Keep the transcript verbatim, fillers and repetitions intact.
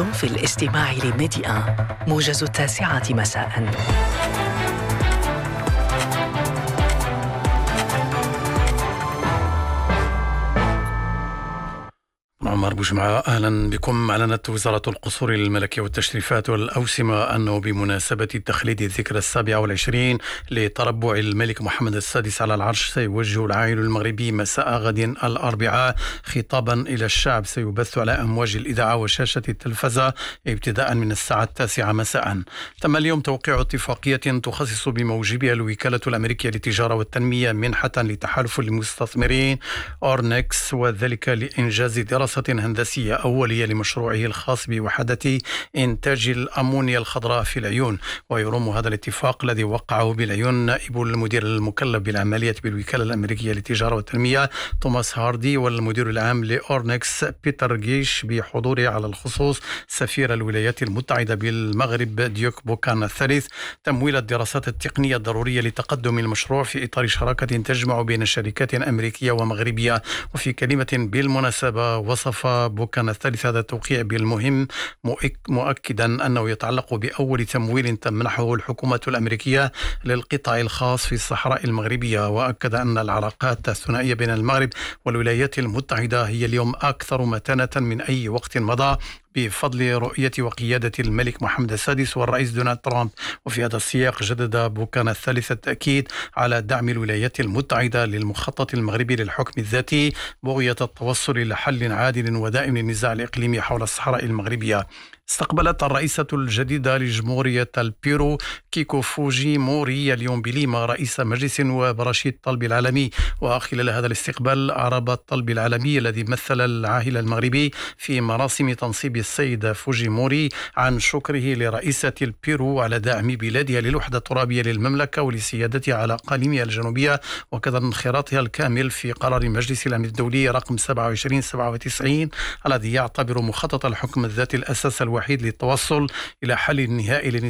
أنتم في الاستماع لميديا موجز التاسعة مساء. عمر بوجمعة، أهلا بكم. أعلنت وزارة القصور الملكية والتشريفات والأوسمة أنه بمناسبة تخليد الذكرى السابعة والعشرين لتربع الملك محمد السادس على العرش سيوجه العائل المغربي مساء غد الأربعاء خطابا إلى الشعب سيبث على أمواج الإذاعة وشاشة التلفزة ابتداء من الساعة التاسعة مساء. تم اليوم توقيع اتفاقية تخصص بموجبها الوكالة الأمريكية للتجارة والتنمية منحة لتحالف المستثمرين أورنكس، وذلك لإنجاز دراسة هندسية أولية لمشروعه الخاص بوحدة إنتاج الأمونيا الخضراء في العيون. ويرم هذا الاتفاق الذي وقعه بالعيون نائب المدير المكلف بالعمليات بالوكالة الأمريكية للتجارة والتنمية توماس هاردي والمدير العام لأورنكس بيتر جيش بحضوره على الخصوص سفير الولايات المتحدة بالمغرب ديوك بوكان الثالث، تمويل الدراسات التقنية الضرورية لتقدم المشروع في إطار شراكة تجمع بين شركات أمريكية ومغربية. وفي كلمة بالمناسبة وصف بوكان الثالث هذا التوقيع بالمهم، مؤكدا أنه يتعلق بأول تمويل تمنحه الحكومة الأمريكية للقطاع الخاص في الصحراء المغربية. وأكد أن العلاقات الثنائية بين المغرب والولايات المتحدة هي اليوم أكثر متانة من أي وقت مضى بفضل رؤية وقيادة الملك محمد السادس والرئيس دونالد ترامب. وفي هذا السياق جدد بوكان الثالث التأكيد على دعم الولايات المتحدة للمخطط المغربي للحكم الذاتي بغية التوصل إلى حل عادل ودائم للنزاع الإقليمي حول الصحراء المغربية. استقبلت الرئيسة الجديدة لجمهورية البيرو كيكو فوجي موري اليوم بليما رئيس مجلس وبرشيد الطلب العالمي. وخلال هذا الاستقبال أعرب الطلب العالمي الذي مثل العاهل المغربي في مراسم تنصيب السيد فوجي موري عن شكره لرئيسة البيرو على دعم بلادها للوحدة الترابية للمملكة ولسيادتها على أقاليمها الجنوبية، وكذا انخراطها الكامل في قرار مجلس الأمن الدولي رقم سبعة وعشرين سبعة وتسعين الذي يعتبر مخطط الحكم الذاتي الأساس الوحيد للتوصل إلى حل نهائي